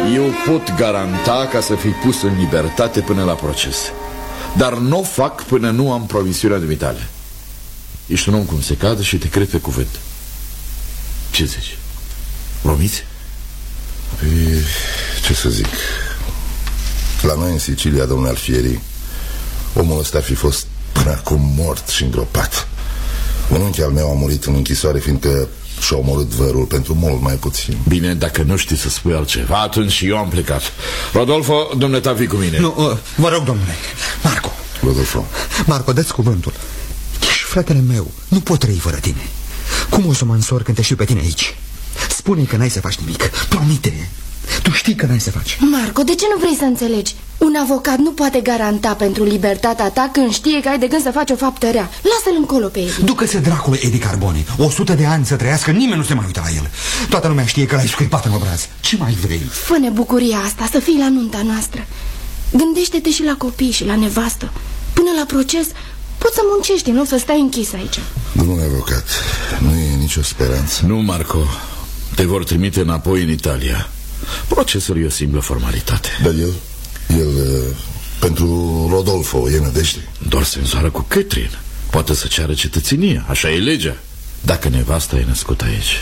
Eu pot garanta ca să fii pus în libertate până la proces, dar nu o fac până nu am promisiunea dumitale. Ești un om cum se cade și te cred pe cuvânt. Ce zici? Promiți? Păi, ce să zic, la noi în Sicilia, domnule Alfieri, omul ăsta ar fi fost până acum mort și îngropat. Un unchi al meu a murit în închisoare fiindcă și-a omorât vărul pentru mult mai puțin. Bine, dacă nu știi să spui altceva, atunci și eu am plecat. Rodolfo, dumneata, vii cu mine. Nu, vă rog, domnule. Marco. Rodolfo. Marco, dă-ți cuvântul. Ești fratele meu, nu pot trăi fără tine. Cum o să mă însor când te știu pe tine aici? Spune că n-ai să faci nimic, promite. Tu știi că n-ai să faci. Marco, de ce nu vrei să înțelegi? Un avocat nu poate garanta pentru libertatea ta când știe că ai de gând să faci o faptă rea. Lasă-l încolo pe Edi. Ducă-se dracului Edi Carboni. 100 de ani să trăiască, nimeni nu se mai uită la el. Toată lumea știe că l-ai scuipat în obraz. Ce mai vrei? Fă-ne bucuria asta, să fii la nunta noastră. Gândește-te și la copii și la nevastă. Până la proces poți să muncești în loc să stai închis aici. Domnule avocat, nu e nicio speranță. Nu, Marco, te vor trimite înapoi în Italia. Procesul e o simplă formalitate. Dar el, pentru Rodolfo, e nădejde? Doar se însoară cu Catherine. Poate să ceară cetățenia, așa e legea. Dacă nevasta e născută aici.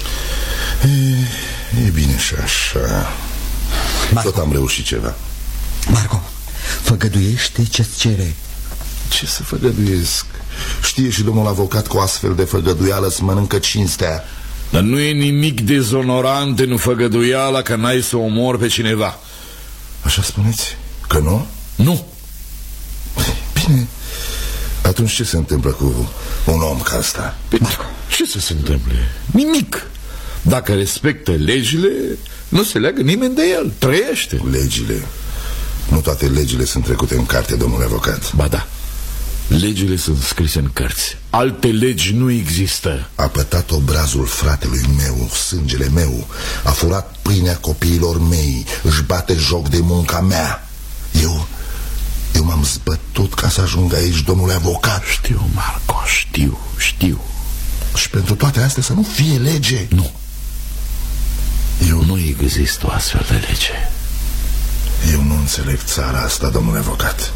E bine și așa. Marco. Tot am reușit ceva. Marco, făgăduiește ce-ți cere. Ce să făgăduiesc? Știe și domnul avocat că o astfel de făgăduială îți mănâncă cinstea. Dar nu e nimic dezonorant în făgăduiala că n-ai să omori pe cineva. Așa spuneți? Că nu? Nu. Bine. Atunci ce se întâmplă cu un om ca ăsta? Ce să se întâmple? Nimic. Dacă respectă legile, nu se leagă nimeni de el. Trăiește. Legile? Nu toate legile sunt trecute în carte, domnule avocat. Ba da. Legile sunt scrise în cărți. Alte legi nu există. A pătat obrazul fratelui meu, sângele meu. A furat pâinea copiilor mei. Își bate joc de munca mea. Eu m-am zbătut ca să ajung aici, domnule avocat. Știu, Marco, știu. Și pentru toate astea să nu fie lege? Nu. Nu există o astfel de lege. Eu nu înțeleg țara asta, domnule avocat.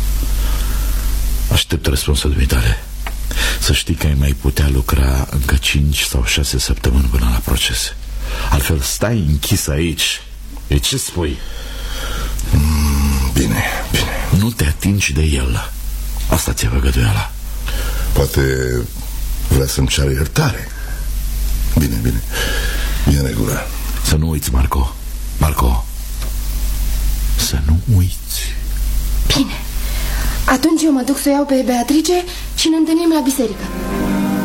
Aștept răspunsul dumitale. Să știi că ai mai putea lucra încă 5 sau 6 săptămâni până la proces. Altfel stai închis aici. E ce spui? Bine. Nu te atingi de el. Asta ți-e făgăduiala. Poate vrea să-mi ceară iertare. Bine. E în regulă. Să nu uiți, Marco. Să nu uiți. Bine. Atunci eu mă duc să o iau pe Beatrice și ne întâlnim la biserică.